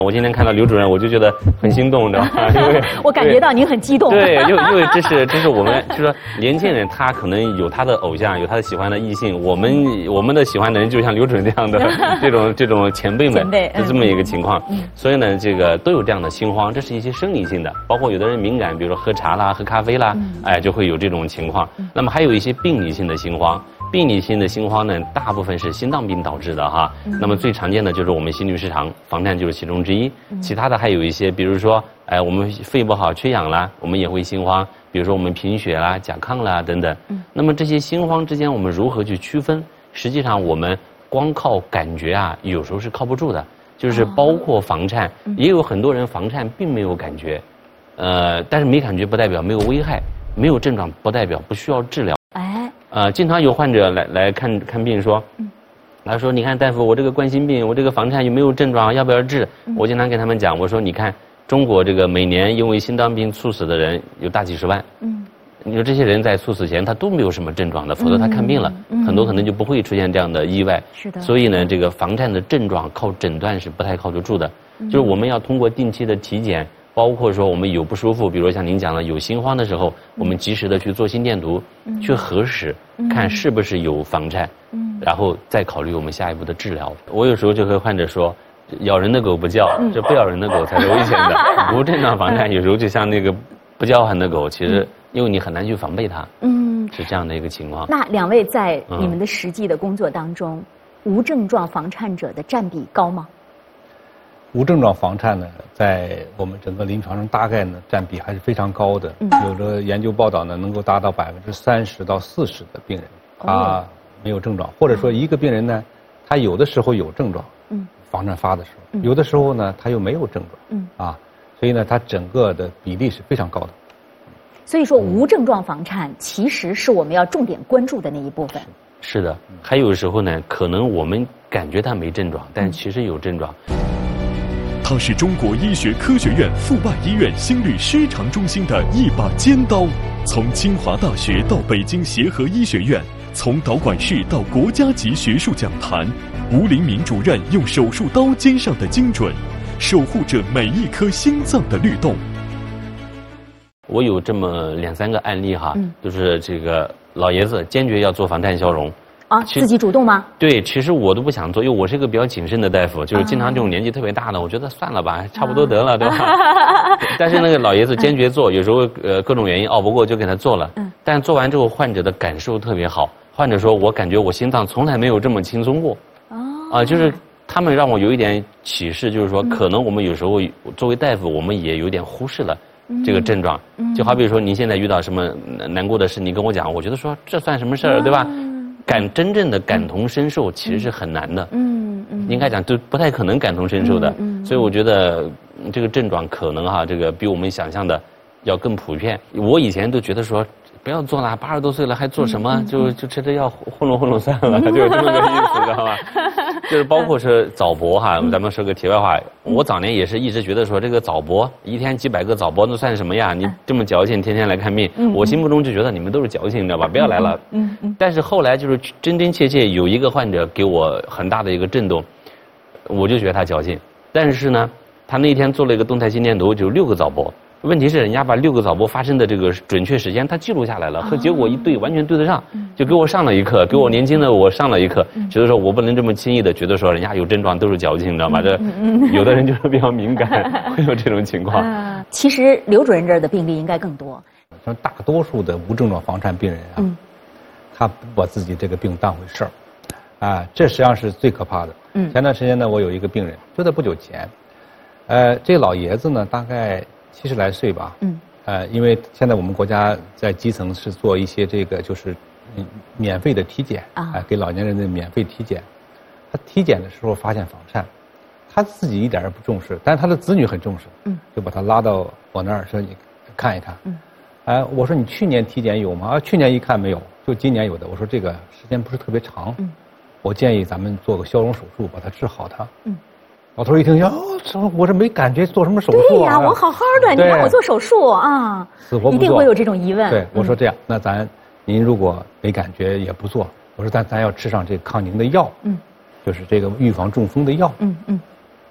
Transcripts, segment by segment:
我今天看到刘主任，我就觉得很心动，知道吗？因为我感觉到您很激动。 对，因为这是我们就是说年轻人，他可能有他的偶像，有他的喜欢的异性。我们的喜欢的人，就像刘主任这样的这种前辈们，是这么一个情况。所以呢，这个都有这样的心慌，这是一些生理性的，包括有的人敏感，比如说喝茶啦、喝咖啡啦，哎，就会有这种情况。那么还有一些病理性的心慌。病理性的心慌呢，大部分是心脏病导致的哈。那么最常见的就是我们心律失常，房颤就是其中之一。其他的还有一些，比如说，我们肺不好、缺氧啦，我们也会心慌。比如说我们贫血啦、甲亢啦等等。那么这些心慌之间，我们如何去区分？实际上，我们光靠感觉啊，有时候是靠不住的。就是包括房颤，也有很多人房颤并没有感觉，但是没感觉不代表没有危害，没有症状不代表不需要治疗。经常有患者来看病说，他说你看大夫，我这个冠心病，我这个房颤有没有症状，要不要治？我经常跟他们讲，我说你看中国这个每年因为心脏病猝死的人有大几十万，你说这些人在猝死前他都没有什么症状的，否则他看病了，很多可能就不会出现这样的意外。 是的。 所以呢，这个房颤的症状靠诊断是不太靠得住的，就是我们要通过定期的体检。包括说我们有不舒服，比如像您讲的有心慌的时候，我们及时的去做心电图，去核实，看是不是有房颤，然后再考虑我们下一步的治疗。我有时候就和患者说，咬人的狗不叫，这不咬人的狗才是危险的。无症状房颤有时候就像那个不叫唤的狗，其实因为你很难去防备它，是这样的一个情况。 那两位在你们的实际的工作当中，无症状房颤者的占比高吗？ 无症状房颤呢，在我们整个临床上大概呢占比还是非常高的。有的研究报道呢，能够达到30%到40%的病人，他没有症状，或者说一个病人呢，他有的时候有症状，房颤发的时候，有的时候呢他又没有症状，所以呢，他整个的比例是非常高的。 所以说，无症状房颤其实是我们要重点关注的那一部分。 是的，还有时候呢，可能我们感觉他没症状，但其实有症状。 它是中国医学科学院阜外医院心律失常中心的一把尖刀，从清华大学到北京协和医学院，从导管室到国家级学术讲坛，吴黎明主任用手术刀尖上的精准，守护着每一颗心脏的律动。 我有这么2、3个案例哈，就是这个老爷子坚决要做房颤消融。 自己主动吗？ 对，其实我都不想做，因为我是一个比较谨慎的大夫，就是经常这种年纪特别大的，我觉得算了吧，差不多得了，对吧？但是那个老爷子坚决做，有时候各种原因熬不过就给他做了。但是做完之后，患者的感受特别好。患者说，我感觉我心脏从来没有这么轻松过。就是他们让我有一点启示，就是说，可能我们有时候作为大夫，我们也有点忽视了这个症状。就好比说，您现在遇到什么难过的事，你跟我讲，我觉得说这算什么事儿，对吧？真正的感同身受其实是很难的，应该讲就不太可能感同身受的，所以我觉得这个症状可能这个比我们想象的要更普遍。我以前都觉得说不要做了，80多岁了还做什么？就吃这药混拢算了，就是这么个意思，知道吧？就是包括是早搏咱们说个题外话，我早年也是一直觉得说这个早搏一天几百个早搏那算什么呀？你这么矫情，天天来看病，我心目中就觉得你们都是矫情，你知道吧？不要来了。但是后来就是真真切切有一个患者给我很大的一个震动，我就觉得他矫情。但是呢，他那天做了一个动态心电图，就6个早搏。问题是人家把6个早搏发生的这个准确时间他记录下来了，和结果一对完全对得上，就给我上了一课，给我年轻的我上了一课，觉得说我不能这么轻易的觉得说人家有症状都是矫情，你知道吗？这有的人就是比较敏感，会有这种情况。 其实刘主任这儿的病例应该更多。 像大多数的无症状房颤病人他不把自己这个病当回事儿，这实际上是最可怕的。前段时间呢，我有一个病人，就在不久前，这老爷子呢大概70来岁吧，因为现在我们国家在基层是做一些这个就是免费的体检给老年人的免费体检。他体检的时候发现房颤，他自己一点也不重视，但是他的子女很重视，就把他拉到我那儿说你看一看。我说你去年体检有吗？去年一看没有，就今年有的。我说这个时间不是特别长，我建议咱们做个消融手术把它治好它。老头一听，我这没感觉做什么手术对呀，我好好的，你让我做手术啊， 死活不做， 一定会有这种疑问。 对，我说这样，那您如果没感觉也不做，我说咱要吃上这个抗凝的药，就是这个预防中风的药。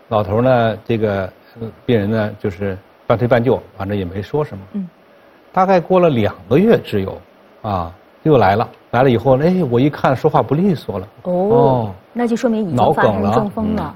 老头呢，这个病人呢，就是半推半就，反正也没说什么。大概过了2个月只有，又来了。来了以后，哎，我一看说话不利索了。 那就说明已经发生中风了。